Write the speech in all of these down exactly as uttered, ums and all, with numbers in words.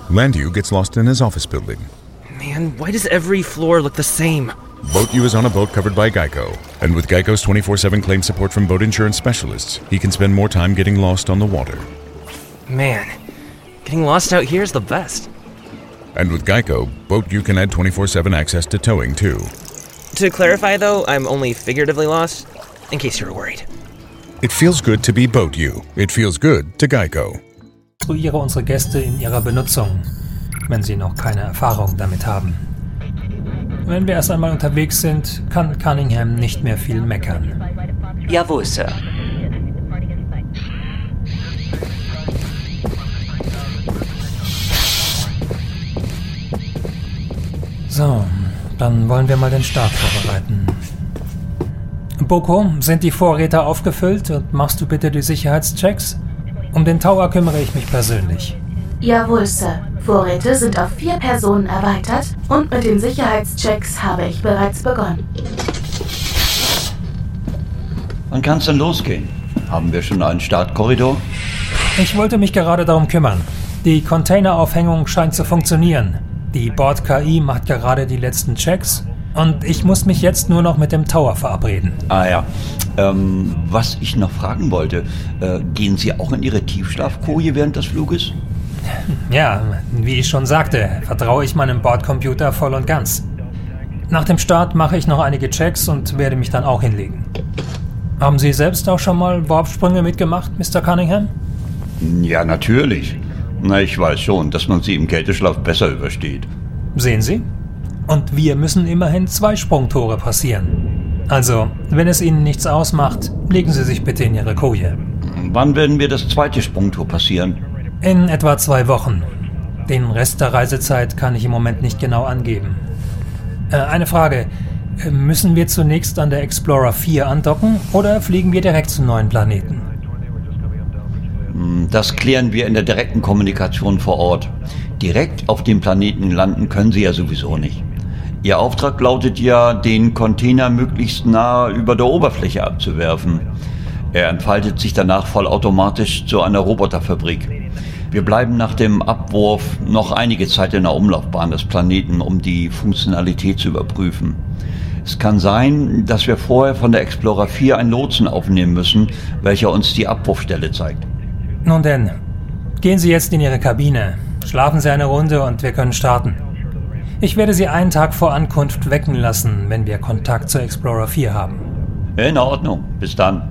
Landu gets lost in his office building. Man, why does every floor look the same? Boat U is on a boat covered by Geico. And with Geico's twenty-four seven claim support from boat insurance specialists, he can spend more time getting lost on the water. Man, getting lost out here is the best. And with Geico, Boat U can add twenty-four seven access to towing too. To clarify though, I'm only figuratively lost, in case you were worried. It feels good to be Boat U. It feels good to Geico. Instruiere unsere Gäste in ihrer Benutzung, wenn sie noch keine Erfahrung damit haben. Wenn wir erst einmal unterwegs sind, kann Cunningham nicht mehr viel meckern. Jawohl, Sir. So, dann wollen wir mal den Start vorbereiten. Boko, sind die Vorräte aufgefüllt und machst du bitte die Sicherheitschecks? Um den Tower kümmere ich mich persönlich. Jawohl, Sir. Vorräte sind auf vier Personen erweitert und mit den Sicherheitschecks habe ich bereits begonnen. Wann kann es denn losgehen? Haben wir schon einen Startkorridor? Ich wollte mich gerade darum kümmern. Die Containeraufhängung scheint zu funktionieren. Die Bord-K I macht gerade die letzten Checks und ich muss mich jetzt nur noch mit dem Tower verabreden. Ah ja. Ähm, was ich noch fragen wollte, äh, gehen Sie auch in Ihre Tiefschlafkoje während des Fluges? Ja, wie ich schon sagte, vertraue ich meinem Bordcomputer voll und ganz. Nach dem Start mache ich noch einige Checks und werde mich dann auch hinlegen. Haben Sie selbst auch schon mal Warpsprünge mitgemacht, Mister Cunningham? Ja, natürlich. Na, ich weiß schon, dass man sie im Kälteschlaf besser übersteht. Sehen Sie? Und wir müssen immerhin zwei Sprungtore passieren. Also, wenn es Ihnen nichts ausmacht, legen Sie sich bitte in Ihre Koje. Wann werden wir das zweite Sprungtor passieren? In etwa zwei Wochen. Den Rest der Reisezeit kann ich im Moment nicht genau angeben. Äh, eine Frage. Müssen wir zunächst an der Explorer vier andocken oder fliegen wir direkt zum neuen Planeten? Das klären wir in der direkten Kommunikation vor Ort. Direkt auf dem Planeten landen können Sie ja sowieso nicht. Ihr Auftrag lautet ja, den Container möglichst nah über der Oberfläche abzuwerfen. Er entfaltet sich danach vollautomatisch zu einer Roboterfabrik. Wir bleiben nach dem Abwurf noch einige Zeit in der Umlaufbahn des Planeten, um die Funktionalität zu überprüfen. Es kann sein, dass wir vorher von der Explorer vier einen Lotsen aufnehmen müssen, welcher uns die Abwurfstelle zeigt. Nun denn, gehen Sie jetzt in Ihre Kabine, schlafen Sie eine Runde und wir können starten. Ich werde Sie einen Tag vor Ankunft wecken lassen, wenn wir Kontakt zur Explorer vier haben. In Ordnung, bis dann.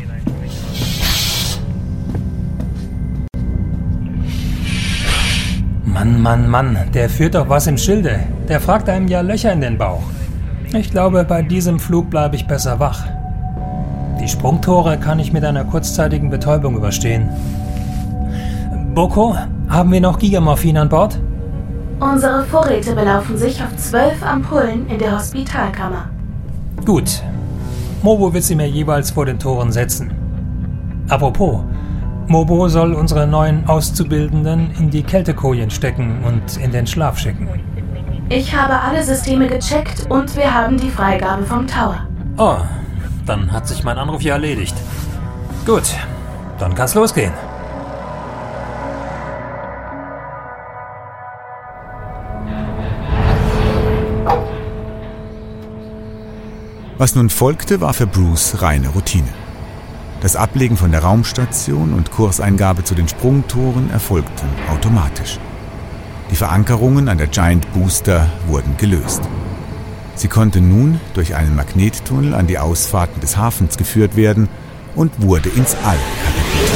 Mann, Mann, Mann, der führt doch was im Schilde. Der fragt einem ja Löcher in den Bauch. Ich glaube, bei diesem Flug bleibe ich besser wach. Die Sprungtore kann ich mit einer kurzzeitigen Betäubung überstehen. Boko, haben wir noch Gigamorphin an Bord? Unsere Vorräte belaufen sich auf zwölf Ampullen in der Hospitalkammer. Gut. Mobo wird sie mir jeweils vor den Toren setzen. Apropos, Mobo soll unsere neuen Auszubildenden in die Kältekojen stecken und in den Schlaf schicken. Ich habe alle Systeme gecheckt und wir haben die Freigabe vom Tower. Oh, dann hat sich mein Anruf ja erledigt. Gut, dann kann's losgehen. Was nun folgte, war für Bruce reine Routine. Das Ablegen von der Raumstation und Kurseingabe zu den Sprungtoren erfolgten automatisch. Die Verankerungen an der Giant Booster wurden gelöst. Sie konnte nun durch einen Magnettunnel an die Ausfahrten des Hafens geführt werden und wurde ins All katapultiert.